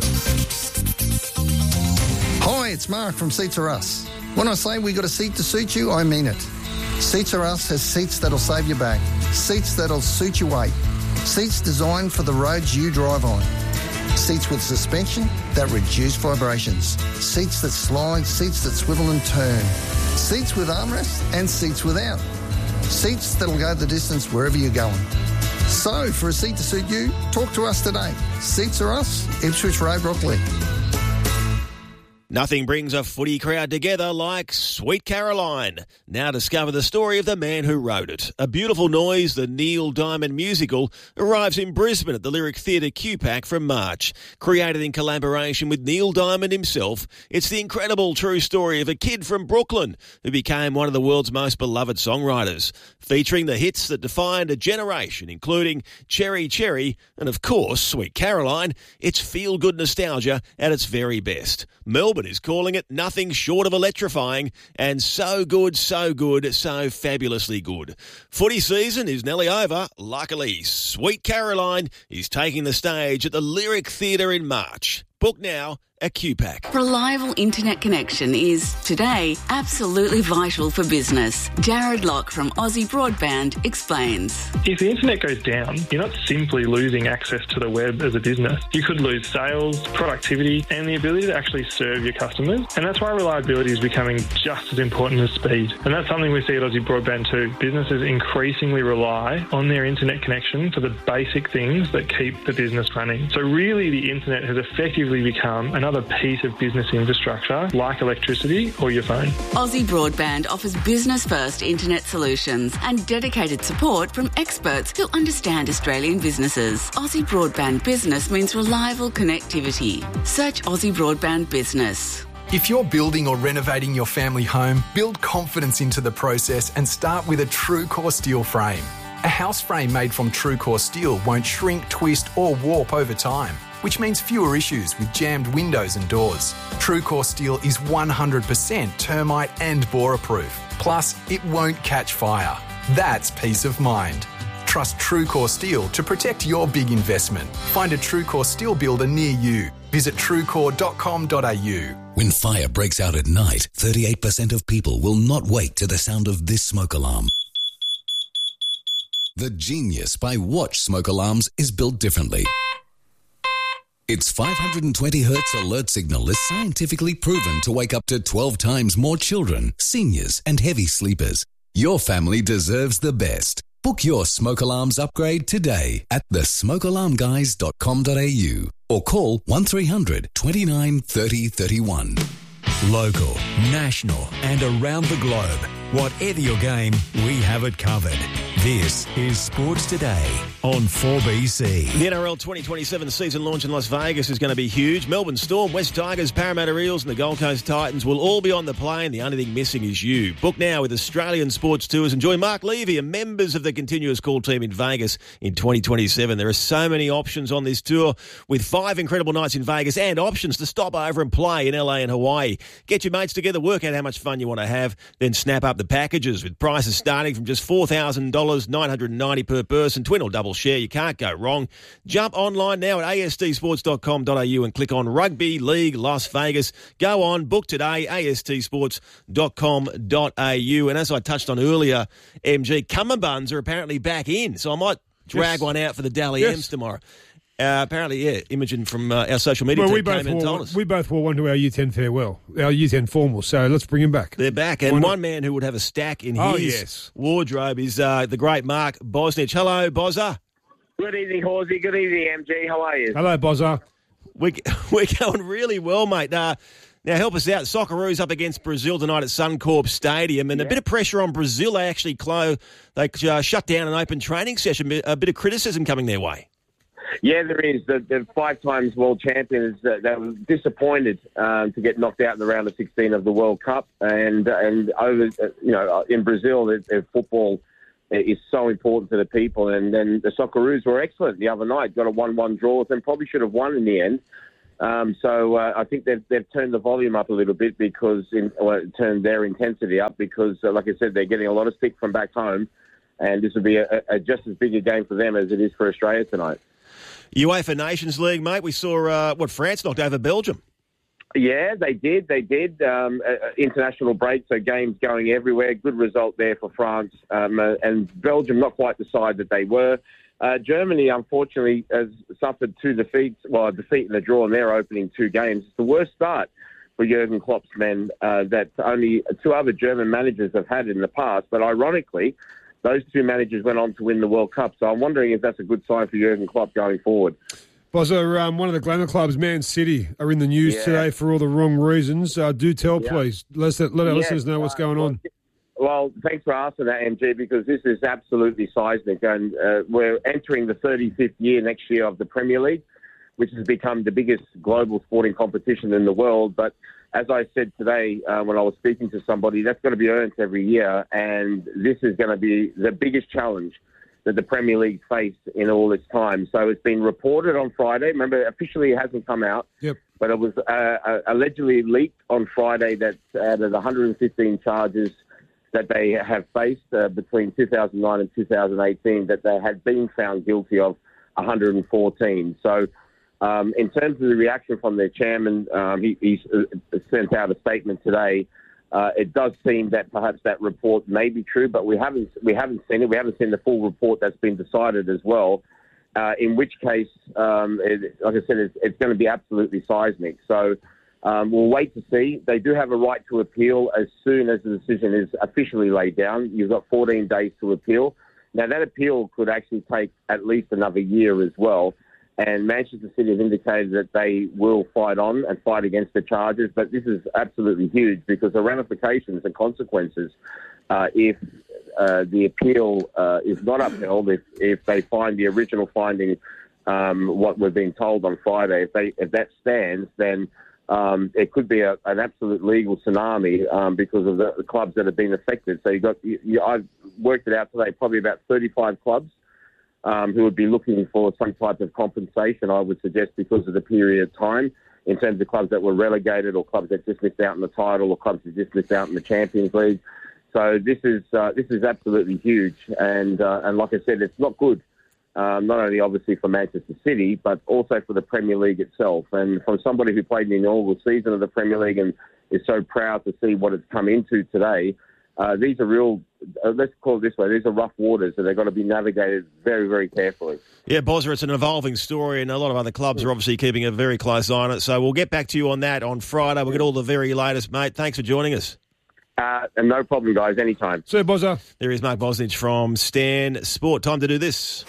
Hi, it's Mark from Seats Are Us. When I say we got a seat to suit you, I mean it. Seats Are Us has seats that'll save your back, seats that'll suit your weight, seats designed for the roads you drive on, seats with suspension that reduce vibrations, seats that slide, seats that swivel and turn, seats with armrests and seats without, seats that'll go the distance wherever you're going. So, for a seat to suit you, talk to us today. Seats Are Us, Ipswich Road, Brooklyn. Nothing brings a footy crowd together like Sweet Caroline. Now discover the story of the man who wrote it. A Beautiful Noise, the Neil Diamond musical, arrives in Brisbane at the Lyric Theatre Q PAC from March. Created in collaboration with Neil Diamond himself, it's the incredible true story of a kid from Brooklyn who became one of the world's most beloved songwriters. Featuring the hits that defined a generation, including Cherry Cherry and, of course, Sweet Caroline, it's feel-good nostalgia at its very best. Melbourne is calling it nothing short of electrifying, and so good, so good, so fabulously good. Footy season is nearly over. Luckily, Sweet Caroline is taking the stage at the Lyric Theatre in March. Book now at Q PAC. Reliable internet connection is, today, absolutely vital for business. Jared Locke from Aussie Broadband explains. If the internet goes down, you're not simply losing access to the web as a business. You could lose sales, productivity, and the ability to actually serve your customers. And that's why reliability is becoming just as important as speed. And that's something we see at Aussie Broadband too. Businesses increasingly rely on their internet connection for the basic things that keep the business running. So really, the internet has effectively become another piece of business infrastructure like electricity or your phone. Aussie Broadband offers business-first internet solutions and dedicated support from experts who understand Australian businesses. Aussie Broadband Business means reliable connectivity. Search Aussie Broadband Business. If you're building or renovating your family home, build confidence into the process and start with a TrueCore steel frame. A house frame made from TrueCore steel won't shrink, twist or warp over time, which means fewer issues with jammed windows and doors. TrueCore steel is one hundred percent termite and borer-proof. Plus, it won't catch fire. That's peace of mind. Trust TrueCore steel to protect your big investment. Find a TrueCore steel builder near you. Visit truecore dot com dot a u. When fire breaks out at night, thirty-eight percent of people will not wake to the sound of this smoke alarm. The Genius by Watch smoke alarms is built differently. Its five hundred twenty hertz alert signal is scientifically proven to wake up to twelve times more children, seniors, and heavy sleepers. Your family deserves the best. Book your smoke alarms upgrade today at the smoke alarm guys dot com dot a u or call one three hundred twenty-nine thirty thirty-one. Local, national, and around the globe. Whatever your game, we have it covered. This is Sports Today on four B C. The N R L twenty twenty-seven season launch in Las Vegas is going to be huge. Melbourne Storm, West Tigers, Parramatta Eels and the Gold Coast Titans will all be on the plane. The only thing missing is you. Book now with Australian Sports Tours and join Mark Levy and members of the Continuous Call team in Vegas in twenty twenty-seven. There are so many options on this tour with five incredible nights in Vegas and options to stop over and play in L A and Hawaii. Get your mates together, work out how much fun you want to have, then snap up the packages with prices starting from just four thousand dollars, nine hundred ninety dollars per person, twin or double share. You can't go wrong. Jump online now at a s t sports dot com dot a u and click on Rugby League Las Vegas. Go on, book today, a s t sports dot com dot a u. And as I touched on earlier, M G, Cumberbuns are apparently back in, so I might drag yes. one out for the Dally yes. M's tomorrow. Uh, apparently, yeah, Imogen from uh, our social media well, team we both came in and told one, us. We both wore one to our Year ten farewell, our Year ten formal, so let's bring him back. They're back, and one man who would have a stack in oh, his yes. wardrobe is uh, the great Mark Bosnich. Hello, Bozza. Good evening, Horsey. Good evening, M G. How are you? Hello, Bozza. We, we're going really well, mate. Uh, now, help us out. Socceroos up against Brazil tonight at Suncorp Stadium, and yeah. a bit of pressure on Brazil. They actually close, they uh, shut down an open training session, a bit of criticism coming their way. Yeah, there is. The, the five times world champions, uh, they were disappointed um, to get knocked out in the round of sixteen of the World Cup. And and over, uh, you know, in Brazil, their, their football is so important to the people. And then the Socceroos were excellent the other night, got a one one draw, and probably should have won in the end. Um, so uh, I think they've, they've turned the volume up a little bit because, in, well, turned their intensity up because, uh, like I said, they're getting a lot of stick from back home. And this will be a, a just as big a game for them as it is for Australia tonight. UEFA Nations League, mate. We saw uh, what France knocked over Belgium. Yeah, they did. They did. Um, uh, international break, so games going everywhere. Good result there for France. Um, uh, and Belgium, not quite the side that they were. Uh, Germany, unfortunately, has suffered two defeats. Well, a defeat and a draw in their opening two games. It's the worst start for Jurgen Klopp's men uh, that only two other German managers have had in the past. But ironically, those two managers went on to win the World Cup. So I'm wondering if that's a good sign for Jurgen Klopp going forward. Bozza, um, one of the glamour clubs, Man City, are in the news yeah. today for all the wrong reasons. Uh, do tell, yeah. please. Let, us, let our yeah, listeners know what's going uh, on. Well, thanks for asking that, M G, because this is absolutely seismic. And uh, we're entering the thirty-fifth year next year of the Premier League, which has become the biggest global sporting competition in the world. But as I said today uh, when I was speaking to somebody, that's going to be earned every year. And this is going to be the biggest challenge that the Premier League faced in all its time. So it's been reported on Friday. Remember, officially it hasn't come out. Yep. But it was uh, allegedly leaked on Friday that out of the one hundred fifteen charges that they have faced uh, between two thousand nine and two thousand eighteen, that they had been found guilty of one hundred fourteen. So um, in terms of the reaction from their chairman, um, he, he sent out a statement today. Uh, it does seem that perhaps that report may be true, but we haven't we haven't seen it. We haven't seen the full report that's been decided as well. Uh, in which case, um, it, like I said, it's, it's going to be absolutely seismic. So um, we'll wait to see. They do have a right to appeal as soon as the decision is officially laid down. You've got fourteen days to appeal. Now, that appeal could actually take at least another year as well. And Manchester City have indicated that they will fight on and fight against the charges. But this is absolutely huge because the ramifications and consequences, uh, if uh, the appeal uh, is not upheld, if, if they find the original finding, um, what we've been told on Friday, if, they, if that stands, then um, it could be a, an absolute legal tsunami um, because of the, the clubs that have been affected. So you got, you, you, I've worked it out today, probably about thirty-five clubs. Um, who would be looking for some type of compensation, I would suggest, because of the period of time, in terms of clubs that were relegated or clubs that just missed out on the title or clubs that just missed out in the Champions League. So this is uh, this is absolutely huge. And, uh, and like I said, it's not good, um, not only obviously for Manchester City, but also for the Premier League itself. And from somebody who played in the inaugural season of the Premier League and is so proud to see what it's come into today, Uh, these are real, uh, let's call it this way, these are rough waters and they've got to be navigated very, very carefully. Yeah, Bozza, it's an evolving story and a lot of other clubs are obviously keeping a very close eye on it. So we'll get back to you on that on Friday. We'll get all the very latest, mate. Thanks for joining us. Uh, and no problem, guys, anytime. See you, Bozza. There is Mark Bosnich from Stan Sport. Time to do this.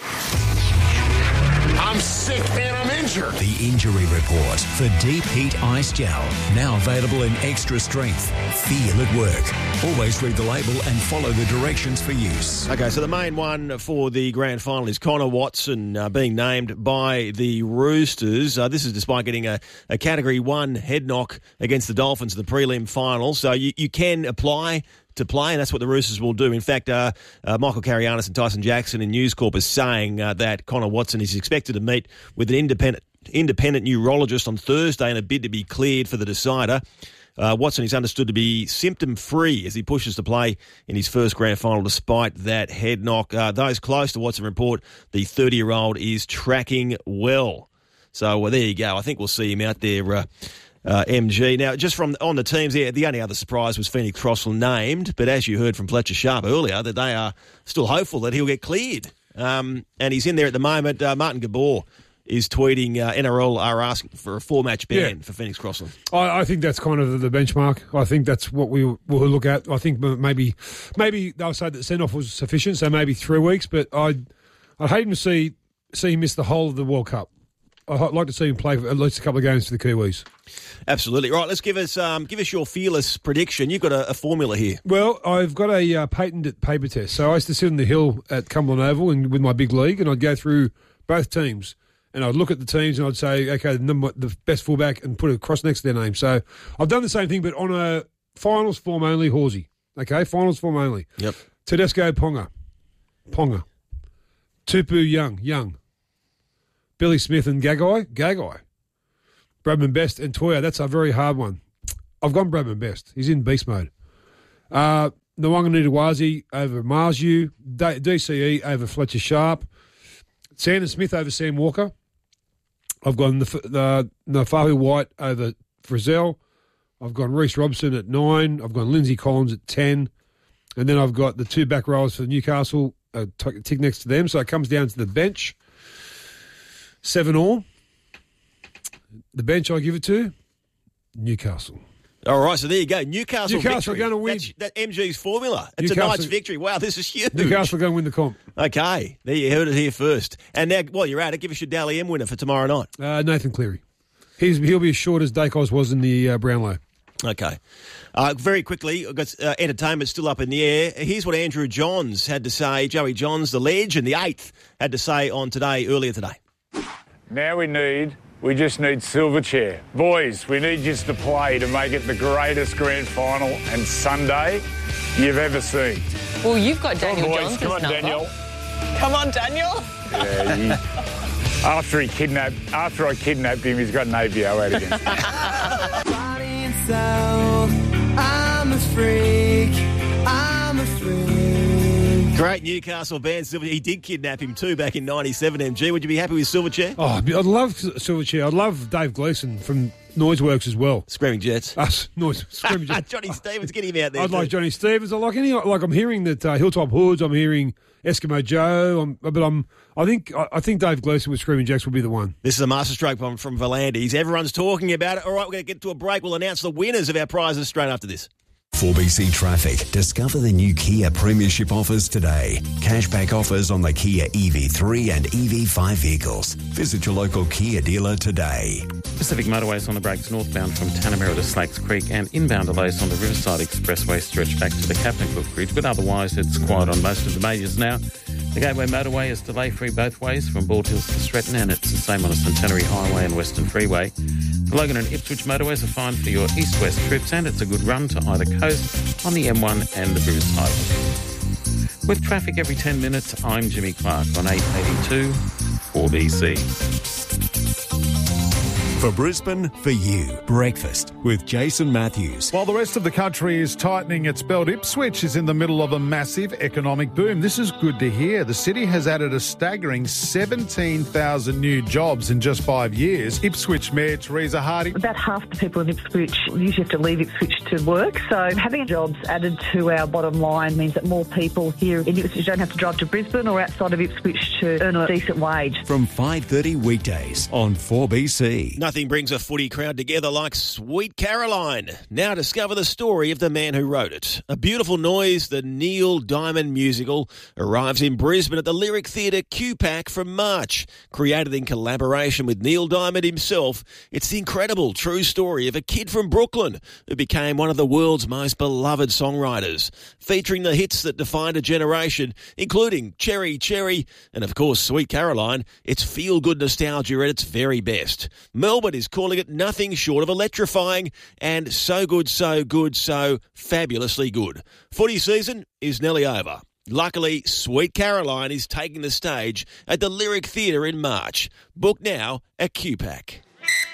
I'm sick and I'm injured. The Injury Report for Deep Heat Ice Gel. Now available in extra strength. Feel at work. Always read the label and follow the directions for use. Okay, so the main one for the grand final is Connor Watson uh, being named by the Roosters. Uh, this is despite getting a, a Category one head knock against the Dolphins in the prelim final. So you, you can apply to play, and that's what the Roosters will do. In fact, uh, uh, Michael Carianis and Tyson Jackson in News Corp is saying uh, that Connor Watson is expected to meet with an independent independent neurologist on Thursday in a bid to be cleared for the decider. Uh, Watson is understood to be symptom-free as he pushes to play in his first grand final despite that head knock. Uh, those close to Watson report the thirty-year-old is tracking well. So well, there you go. I think we'll see him out there uh, Uh, M G. Now, just from on the teams there, the only other surprise was Phoenix Crossland named, but as you heard from Fletcher Sharp earlier, that they are still hopeful that he'll get cleared. Um, and he's in there at the moment. Uh, Martin Gabor is tweeting uh, N R L are asking for a four-match ban yeah. for Phoenix Crossland. I, I think that's kind of the benchmark. I think that's what we will look at. I think maybe maybe they'll say that the send-off was sufficient, so maybe three weeks, but I'd, I'd hate him to see, see him miss the whole of the World Cup. I'd like to see him play for at least a couple of games for the Kiwis. Absolutely. Right, let's give us um, give us your fearless prediction. You've got a, a formula here. Well, I've got a uh, patented paper test. So I used to sit on the hill at Cumberland Oval and with my big league, and I'd go through both teams and I'd look at the teams and I'd say, okay, the, number, the best fullback, and put it across next to their name. So I've done the same thing, but on a finals form only, Horsey. Okay, finals form only. Yep. Tedesco, Ponga. Ponga. Tupu, Young. Young. Billy Smith and Gagai. Gagai. Bradman Best and Toya. That's a very hard one. I've gone Bradman Best. He's in beast mode. Uh, Nwanga over Marzu. D- DCE over Fletcher Sharp. Sandon Smith over Sam Walker. I've gone the, the Nafahu White over Frizzell. I've gone Reece Robson at nine. I've gone Lindsay Collins at ten. And then I've got the two back rowers for Newcastle, uh, t- tick next to them. So it comes down to the bench. Seven all. The bench I give it to Newcastle. All right, so there you go. Newcastle, Newcastle victory. going to win. That's, that M G's formula. It's Newcastle, a Knights victory. Wow, this is huge. Newcastle going to win the comp. Okay, there you heard it here first. And now, while you're at it, give us your Dally M winner for tomorrow night. Uh, Nathan Cleary. He's, he'll be as short as Dacos was in the uh, Brownlow. Okay. Uh, very quickly, I've got uh, entertainment still up in the air. Here's what Andrew Johns had to say. Joey Johns, the legend, the eighth, had to say on Today, earlier today. Now we need, we just need Silverchair. Boys, we need you to play to make it the greatest grand final and Sunday you've ever seen. Well, you've got Daniel Come on, Johns' Come on, number. Daniel. Come on, Daniel. Yeah, he, after he kidnapped, after I kidnapped him, he's got an A V O out against me. I'm a freak. I'm a freak. Great Newcastle band, Silver. He did kidnap him too back in ninety-seven, M G. Would you be happy with Silverchair? Oh, I'd love Silverchair. I'd love Dave Gleeson from Noiseworks as well. Screaming Jets. Us, Noise, Screaming Jets. Johnny Stevens, get him out there. I'd too. like Johnny Stevens. I like any. Like I'm hearing that uh, Hilltop Hoods. I'm hearing Eskimo Joe. I'm, but I'm. I think. I, I think Dave Gleeson with Screaming Jacks will be the one. This is a masterstroke from, from Volandis. Everyone's talking about it. All right, we're going to get to a break. We'll announce the winners of our prizes straight after this. four B C Traffic. Discover the new Kia Premiership offers today. Cashback offers on the Kia E V three and E V five vehicles. Visit your local Kia dealer today. Pacific Motorways on the brakes northbound from Tanamera to Slakes Creek, and inbound delays on the Riverside Expressway stretch back to the Captain Cook Bridge, but otherwise it's quiet on most of the majors now. The Gateway Motorway is delay-free both ways from Bald Hills to Stretton, and it's the same on the Centenary Highway and Western Freeway. The Logan and Ipswich motorways are fine for your east-west trips, and it's a good run to either coast on the M one and the Bruce Highway. With traffic every ten minutes, I'm Jimmy Clark on eight eighty-two four B C. For Brisbane, for you, breakfast with Jason Matthews. While the rest of the country is tightening its belt, Ipswich is in the middle of a massive economic boom. This is good to hear. The city has added a staggering seventeen thousand new jobs in just five years. Ipswich Mayor Teresa Hardy. About half the people in Ipswich usually have to leave Ipswich to work, so having jobs added to our bottom line means that more people here in Ipswich don't have to drive to Brisbane or outside of Ipswich to earn a decent wage. From five thirty weekdays on four B C. Nothing brings a footy crowd together like Sweet Caroline. Now discover the story of the man who wrote it. A Beautiful Noise, the Neil Diamond musical, arrives in Brisbane at the Lyric Theatre Q PAC from March. Created in collaboration with Neil Diamond himself, it's the incredible true story of a kid from Brooklyn who became one of the world's most beloved songwriters, featuring the hits that defined a generation, including Cherry Cherry and, of course, Sweet Caroline. It's feel-good nostalgia at its very best. Melbourne is calling it nothing short of electrifying and so good, so good, so fabulously good. Footy season is nearly over. Luckily, Sweet Caroline is taking the stage at the Lyric Theatre in March. Book now at Q PAC.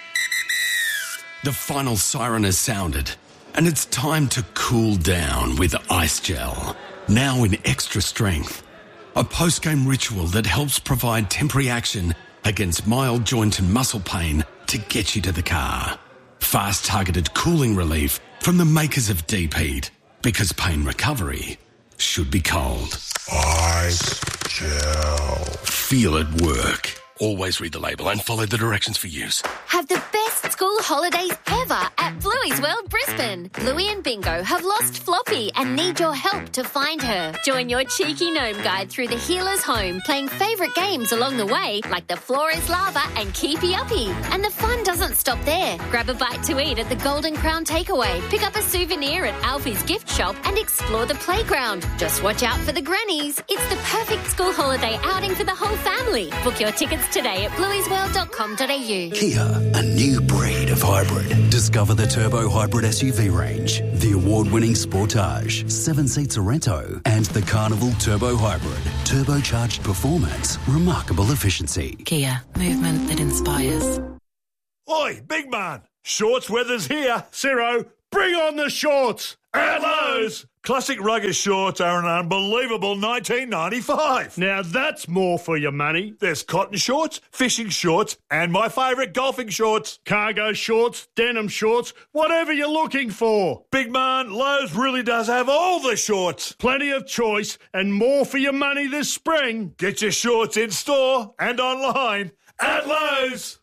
The final siren has sounded, and it's time to cool down with Ice Gel. Now in extra strength. A post-game ritual that helps provide temporary action against mild joint and muscle pain to get you to the car. Fast targeted cooling relief from the makers of Deep Heat, because pain recovery should be cold. Ice Gel. Feel it work. Always read the label and follow the directions for use. Have the best school holidays ever at Bluey's World Brisbane. Bluey and Bingo have lost Floppy and need your help to find her. Join your cheeky gnome guide through the healer's home, playing favourite games along the way, like the Floor is Lava and Keepy Uppy. And the fun doesn't stop there. Grab a bite to eat at the Golden Crown Takeaway, pick up a souvenir at Alfie's gift shop and explore the playground. Just watch out for the grannies. It's the perfect school holiday outing for the whole family. Book your tickets today at blueys world dot com dot a u. Kia, a new breed of hybrid. Discover the Turbo Hybrid S U V range, the award-winning Sportage, seven-seat Sorento, and the Carnival Turbo Hybrid. Turbocharged performance, remarkable efficiency. Kia, movement that inspires. Oi, big man! Shorts weather's here. Ciro, bring on the shorts! At Lowe's! Classic rugged shorts are an unbelievable nineteen ninety-five. Now that's more for your money. There's cotton shorts, fishing shorts, and my favourite golfing shorts. Cargo shorts, denim shorts, whatever you're looking for. Big man, Lowe's really does have all the shorts. Plenty of choice and more for your money this spring. Get your shorts in store and online at Lowe's.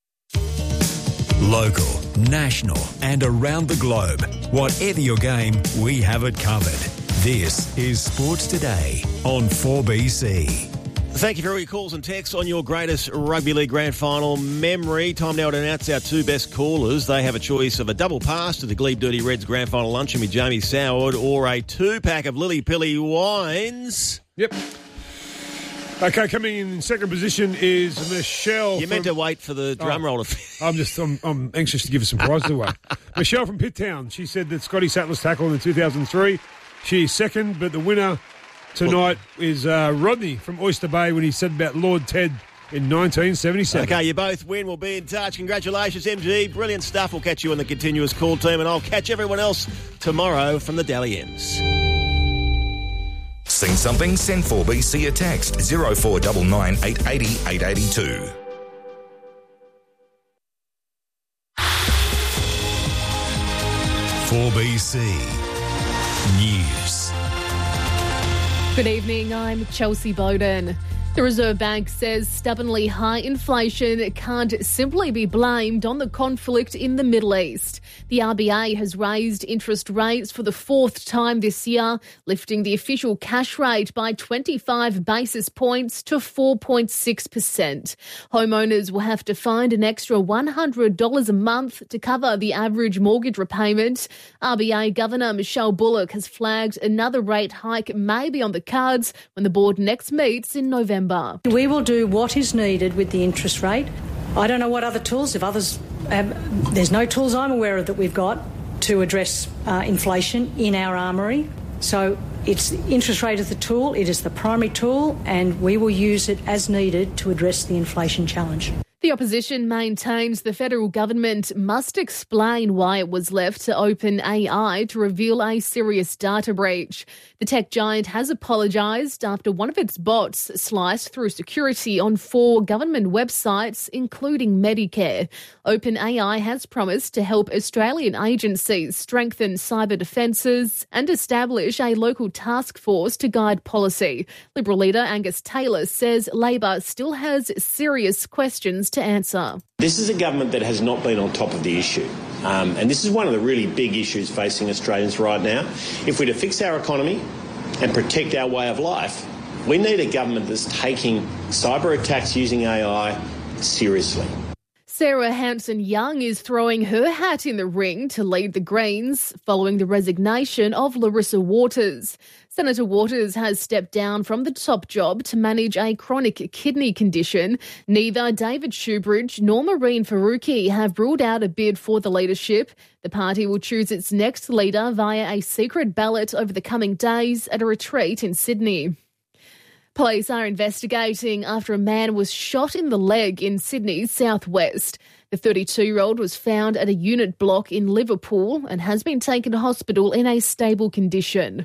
Local, national and around the globe. Whatever your game, we have it covered. This is Sports Today on four B C. Thank you for all your calls and texts on your greatest Rugby League Grand Final memory. Time now to announce our two best callers. They have a choice of a double pass to the Glebe Dirty Reds Grand Final luncheon with Jamie Soward or a two-pack of Lily Pilly wines. Yep. Okay, coming in second position is Michelle. You meant to wait for the drum oh, roll to I'm just I'm, I'm anxious to give us some prizes away. Michelle from Pitt Town. She said that Scotty Sattler's tackle in two thousand three. She's second, but the winner tonight well, is uh, Rodney from Oyster Bay when he said about Lord Ted in nineteen seventy-seven. Okay, you both win. We'll be in touch. Congratulations, M G. Brilliant stuff. We'll catch you on the continuous call team, and I'll catch everyone else tomorrow from the Dally Ends. Seen something? Send four B C a text zero four nine nine eight eight zero eight eight two. four B C News. Good evening, I'm Chelsea Bowden. The Reserve Bank says stubbornly high inflation can't simply be blamed on the conflict in the Middle East. The R B A has raised interest rates for the fourth time this year, lifting the official cash rate by twenty-five basis points to four point six percent. Homeowners will have to find an extra one hundred dollars a month to cover the average mortgage repayment. R B A Governor Michelle Bullock has flagged another rate hike may be on the cards when the board next meets in November. We will do what is needed with the interest rate. I don't know what other tools, if others have, there's no tools I'm aware of that we've got to address uh, inflation in our armoury. So it's interest rate is the tool, it is the primary tool, and we will use it as needed to address the inflation challenge. The opposition maintains the federal government must explain why it was left to OpenAI to reveal a serious data breach. The tech giant has apologised after one of its bots sliced through security on four government websites, including Medicare. OpenAI has promised to help Australian agencies strengthen cyber defences and establish a local task force to guide policy. Liberal leader Angus Taylor says Labor still has serious questions to answer. This is a government that has not been on top of the issue. Um, and this is one of the really big issues facing Australians right now. If we're to fix our economy and protect our way of life, we need a government that's taking cyber attacks using A I seriously. Sarah Hanson-Young is throwing her hat in the ring to lead the Greens following the resignation of Larissa Waters. Senator Waters has stepped down from the top job to manage a chronic kidney condition. Neither David Shoebridge nor Maureen Faruqi have ruled out a bid for the leadership. The party will choose its next leader via a secret ballot over the coming days at a retreat in Sydney. Police are investigating after a man was shot in the leg in Sydney's southwest. The thirty-two-year-old was found at a unit block in Liverpool and has been taken to hospital in a stable condition.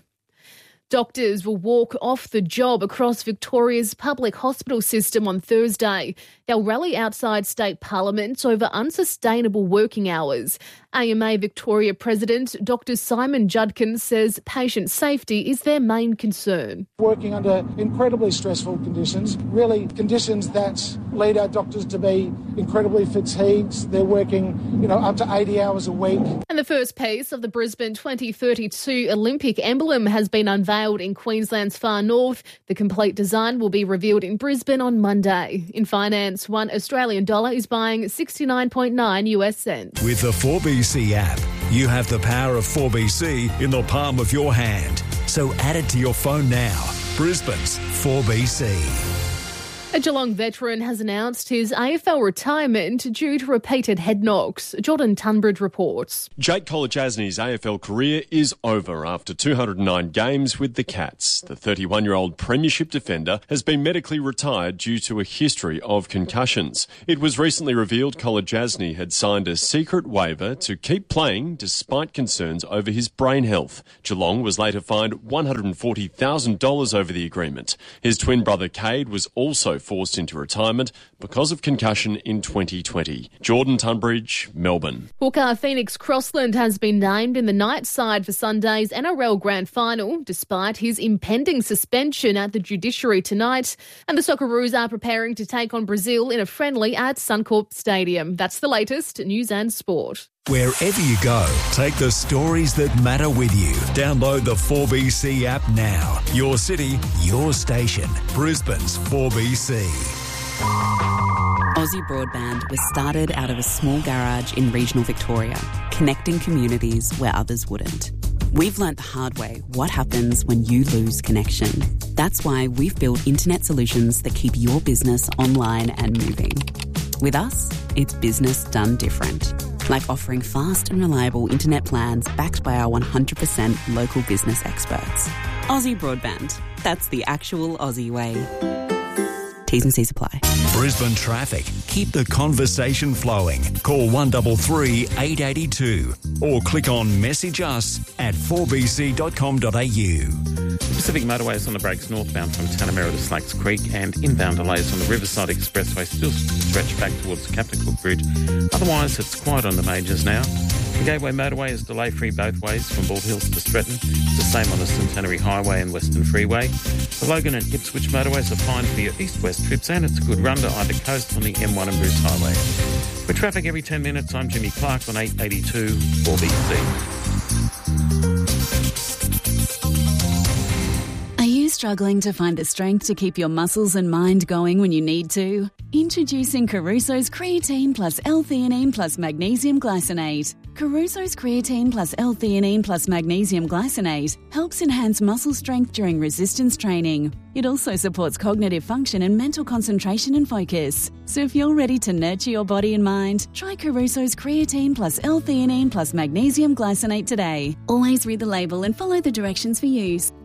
Doctors will walk off the job across Victoria's public hospital system on Thursday. They'll rally outside state parliament over unsustainable working hours. A M A Victoria President Doctor Simon Judkins says patient safety is their main concern. Working under incredibly stressful conditions, really conditions that lead our doctors to be incredibly fatigued. They're working, you know, up to eighty hours a week. And the first piece of the Brisbane twenty thirty-two Olympic emblem has been unveiled in Queensland's far north. The complete design will be revealed in Brisbane on Monday. In finance, one Australian dollar is buying sixty-nine point nine U S cents. With the four B C app, you have the power of four B C in the palm of your hand. So add it to your phone now. Brisbane's four B C. A Geelong veteran has announced his A F L retirement due to repeated head knocks. Jordan Tunbridge reports. Jake Kolodjasny's A F L career is over after two hundred nine games with the Cats. The thirty-one-year-old premiership defender has been medically retired due to a history of concussions. It was recently revealed Kolodjasny had signed a secret waiver to keep playing despite concerns over his brain health. Geelong was later fined one hundred forty thousand dollars over the agreement. His twin brother Cade was also forced into retirement because of concussion in twenty twenty. Jordan Tunbridge, Melbourne. Hooker Phoenix Crossland has been named in the night side for Sunday's N R L Grand Final, despite his impending suspension at the judiciary tonight. And the Socceroos are preparing to take on Brazil in a friendly at Suncorp Stadium. That's the latest News and Sport. Wherever you go, take the stories that matter with you. Download the four B C app now. Your city, your station. Brisbane's four B C. Aussie Broadband was started out of a small garage in regional Victoria, connecting communities where others wouldn't. We've learnt the hard way what happens when you lose connection. That's why we've built internet solutions that keep your business online and moving. With us, it's business done different. Like offering fast and reliable internet plans backed by our one hundred percent local business experts. Aussie Broadband. That's the actual Aussie way. T's and C's apply. Brisbane traffic. Keep the conversation flowing. Call one three three, eight eight two or click on message us at four b c dot com dot a u. Pacific Motorways on the brakes northbound from Tanamera to Slakes Creek, and inbound delays on the Riverside Expressway still stretch back towards the Captain Cook Bridge. Otherwise, it's quiet on the majors now. The Gateway Motorway is delay-free both ways from Bald Hills to Stretton. It's the same on the Centenary Highway and Western Freeway. The Logan and Ipswich Motorways are fine for your east-west trips, and it's a good run to either coast on the M one and Bruce Highway. For traffic every ten minutes, I'm Jimmy Clark on eight eighty-two four B C. Are you struggling to find the strength to keep your muscles and mind going when you need to? Introducing Caruso's Creatine plus L-theanine plus Magnesium Glycinate. Caruso's Creatine plus L-theanine plus Magnesium Glycinate helps enhance muscle strength during resistance training. It also supports cognitive function and mental concentration and focus. So if you're ready to nurture your body and mind, try Caruso's Creatine plus L-theanine plus Magnesium Glycinate today. Always read the label and follow the directions for use.